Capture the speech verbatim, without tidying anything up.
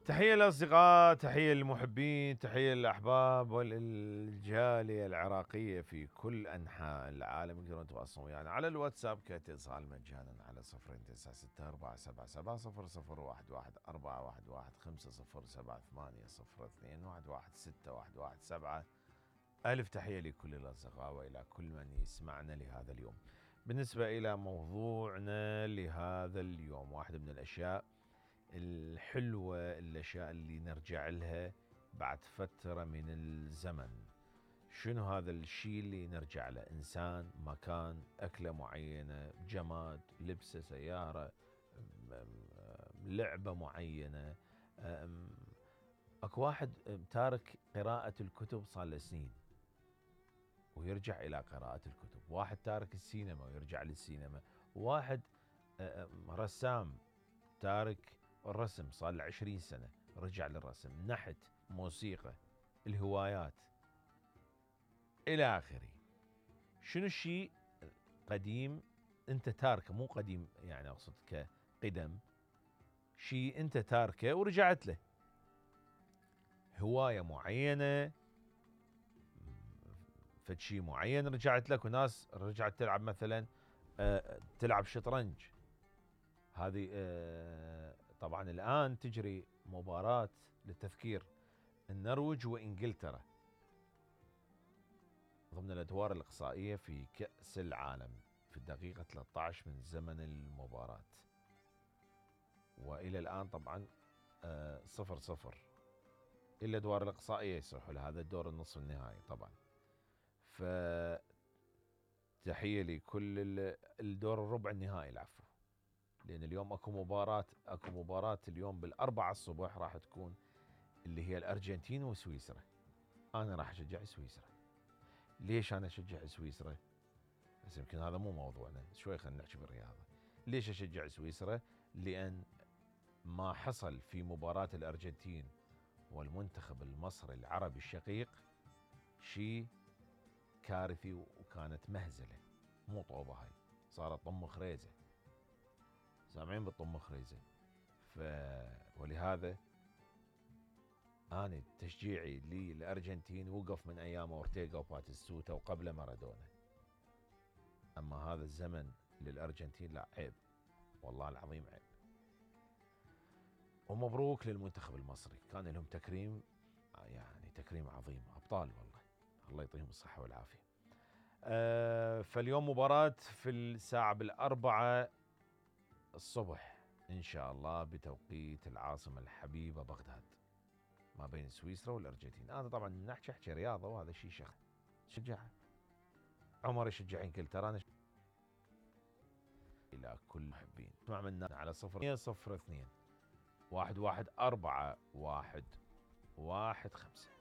تحية للأصدقاء، تحية للمحبين، تحية للأحباب والجالية العراقية في كل أنحاء العالم. يقدرون يتواصلون ويانا يعني على الواتساب كاتصال مجانا على صفر تسعة ستة أربعة سبعة سبعة صفر صفر واحد واحد أربعة واحد واحد خمسة صفر سبعة ثمانية صفر اثنين واحد واحد ستة واحد واحد سبعة. ألف تحية لكل الأصدقاء وإلى كل من يسمعنا لهذا اليوم. بالنسبة إلى موضوعنا لهذا اليوم، واحدة من الأشياء الحلوة، الأشياء اللي نرجع لها بعد فترة من الزمن. شنو هذا الشيء اللي نرجع له؟ إنسان، مكان، أكلة معينة، جماد، لبسة، سيارة، لعبة معينة. أكو واحد تارك قراءة الكتب صار له سنين ويرجع إلى قراءة الكتب. واحد تارك السينما ويرجع للسينما. واحد رسام تارك الرسم صار له عشرين سنة رجع للرسم. نحت، موسيقى، الهوايات إلى آخره. شنو الشيء قديم أنت تاركه؟ مو قديم يعني أقصد كقدم، شيء أنت تاركه ورجعت له. هواية معينة، فد شيء معين رجعت لك. وناس رجعت تلعب مثلا تلعب شطرنج. هذه طبعا الآن تجري مباراة للتذكير النرويج وإنجلترا ضمن الأدوار الإقصائية في كأس العالم في الدقيقة ثلاثة عشر من زمن المباراة. وإلى الآن طبعا صفر صفر إلا الأدوار الإقصائية يصيحوا لهذا الدور النصف النهائي طبعا. فتحية لكل الدور الربع النهائي العفو، لأن اليوم أكو مباراة أكو مباراة اليوم بالأربعة الصبح راح تكون، اللي هي الأرجنتين وسويسرا. أنا راح أشجع سويسرا. ليش أنا أشجع سويسرا؟ بس يمكن هذا مو موضوعنا، شوي خلينا نحكي بالرياضة. ليش أشجع سويسرا؟ لأن ما حصل في مباراة الأرجنتين والمنتخب المصري العربي الشقيق شيء كارثي، وكانت مهزلة مو طوبة، هاي صارت طم خريزة. سامعين بالطم خريزة؟ ف ولهذا أنا تشجيعي للأرجنتين وقف من أيام أورتيغا وباتيستوتا وقبل مارادونا. أما هذا الزمن للأرجنتين لا، عيب والله العظيم عيب. ومبروك للمنتخب المصري، كان لهم تكريم يعني تكريم عظيم، أبطال والله، الله يعطيهم الصحة والعافية. أه فاليوم مباراة في الساعة بالأربعة الصبح إن شاء الله بتوقيت العاصمة الحبيبة بغداد، ما بين سويسرا والأرجنتين. أنا طبعا نحكي أحكي رياضة وهذا شيء شخص شجعها. عمر يشجع إنجلترا، أنا إلى كل محبين اسمع منا على صفر صفر اثنين واحد واحد أربعة واحد واحد خمسة.